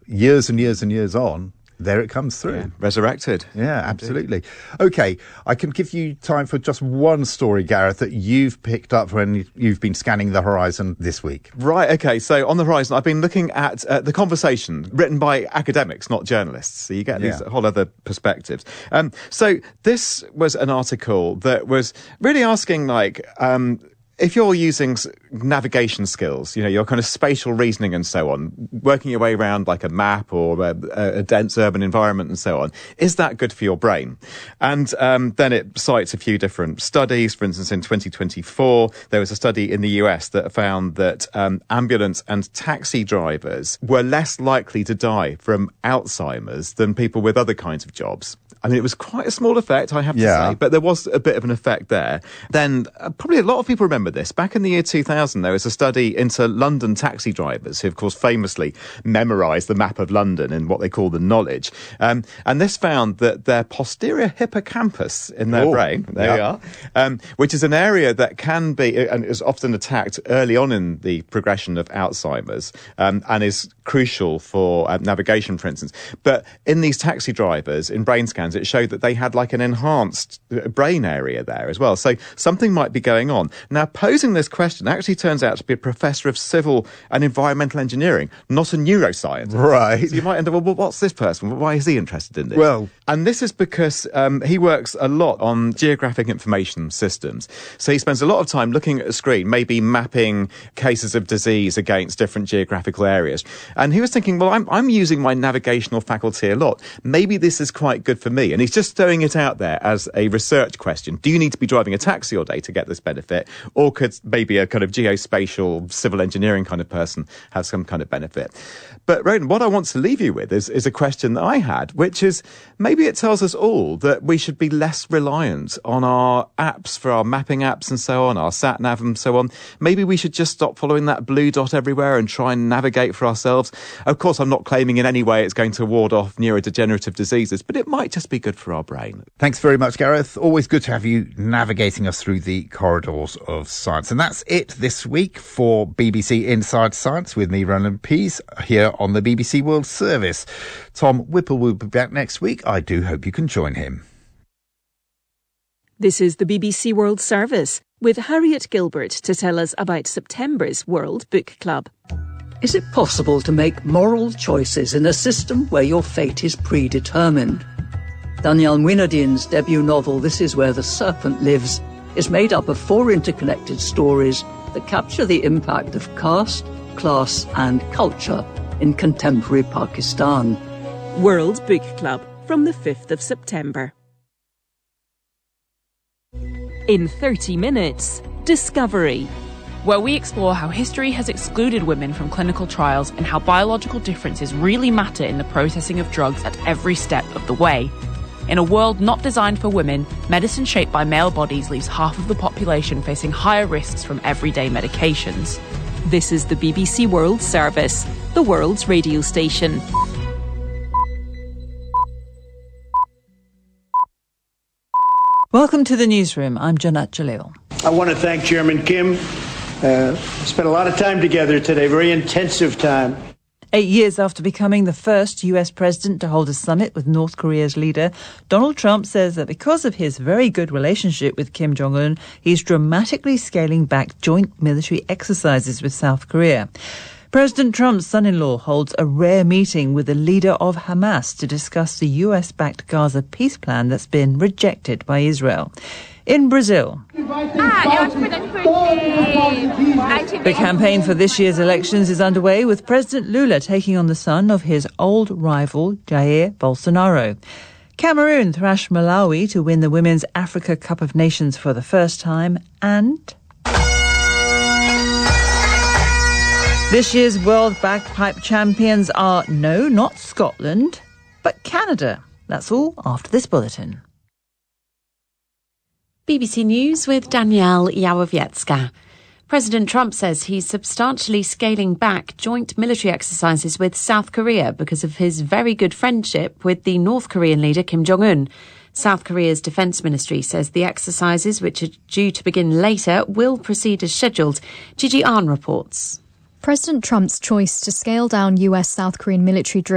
years and years and years on, there it comes through. Yeah, resurrected. Yeah, absolutely. Okay, I can give you time for just one story, Gareth, that you've picked up when you've been scanning the horizon this week. Right, okay. So on the horizon, I've been looking at The Conversation, written by academics, not journalists. So you get these whole other perspectives. So this was an article that was really asking, if you're using navigation skills, your kind of spatial reasoning and so on, working your way around like a map or a dense urban environment and so on, is that good for your brain? And then it cites a few different studies. For instance, in 2024, there was a study in the US that found that ambulance and taxi drivers were less likely to die from Alzheimer's than people with other kinds of jobs. I mean, it was quite a small effect, I have to say, but there was a bit of an effect there. Then probably a lot of people remember this. Back in the year 2000, there was a study into London taxi drivers who, of course, famously memorised the map of London in what they call the knowledge. And this found that their posterior hippocampus in their brain, there we are, which is an area that can be, and is often attacked early on in the progression of Alzheimer's, and is crucial for navigation, for instance. But in these taxi drivers, in brain scans, it showed that they had like an enhanced brain area there as well. So something might be going on. Now, posing this question actually turns out to be a professor of civil and environmental engineering, not a neuroscientist. Right. So you might wonder, well, what's this person? Why is he interested in this? Well, and this is because he works a lot on geographic information systems. So he spends a lot of time looking at a screen, maybe mapping cases of disease against different geographical areas. And he was thinking, well, I'm using my navigational faculty a lot. Maybe this is quite good for me. And he's just throwing it out there as a research question. Do you need to be driving a taxi all day to get this benefit? Or could maybe a kind of geospatial civil engineering kind of person have some kind of benefit? But Ronan, what I want to leave you with is a question that I had, which is maybe it tells us all that we should be less reliant on our apps, for our mapping apps and so on, our sat nav and so on. Maybe we should just stop following that blue dot everywhere and try and navigate for ourselves. Of course, I'm not claiming in any way it's going to ward off neurodegenerative diseases, but it might just be good for our brain. Thanks very much, Gareth. Always good to have you navigating us through the corridors of science. And that's it this week for BBC Inside Science with me, Roland Pease, here on the BBC World Service. Tom Whipple will be back next week. I do hope you can join him. This is the BBC World Service with Harriet Gilbert to tell us about September's World Book Club. Is it possible to make moral choices in a system where your fate is predetermined? Danielle Muinadine's debut novel, This Is Where the Serpent Lives, is made up of 4 interconnected stories that capture the impact of caste, class and culture in contemporary Pakistan. World Book Club from the 5th of September. In 30 minutes, Discovery, where we explore how history has excluded women from clinical trials and how biological differences really matter in the processing of drugs at every step of the way. In a world not designed for women, medicine shaped by male bodies leaves half of the population facing higher risks from everyday medications. This is the BBC World Service, the world's radio station. Welcome to the newsroom. I'm Janat Jalil. I want to thank Chairman Kim. Spent a lot of time together today, very intensive time. 8 years after becoming the first US president to hold a summit with North Korea's leader, Donald Trump says that because of his very good relationship with Kim Jong-un, he's dramatically scaling back joint military exercises with South Korea. President Trump's son-in-law holds a rare meeting with the leader of Hamas to discuss the US-backed Gaza peace plan that's been rejected by Israel. In Brazil, the campaign for this year's elections is underway, with President Lula taking on the son of his old rival, Jair Bolsonaro. Cameroon thrashed Malawi to win the Women's Africa Cup of Nations for the first time, and this year's World Bagpipe champions are, no, not Scotland, but Canada. That's all after this bulletin. BBC News with Danielle Yawowiecka. President Trump says he's substantially scaling back joint military exercises with South Korea because of his very good friendship with the North Korean leader Kim Jong-un. South Korea's defence ministry says the exercises, which are due to begin later, will proceed as scheduled. Gigi Ahn reports. President Trump's choice to scale down US-South Korean military drills